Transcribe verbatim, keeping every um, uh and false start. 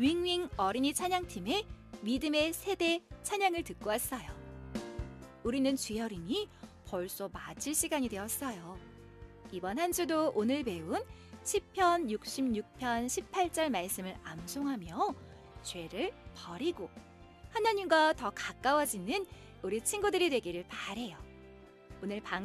윙윙 어린이 찬양팀의 믿음의 세대 찬양을 듣고 왔어요. 우리는 주여리니 벌써 마칠 시간이 되었어요. 이번 한 주도 오늘 배운 시편 육십육 편 십팔 절 말씀을 암송하며 죄를 버리고 하나님과 더 가까워지는 우리 친구들이 되기를 바래요. 오늘 방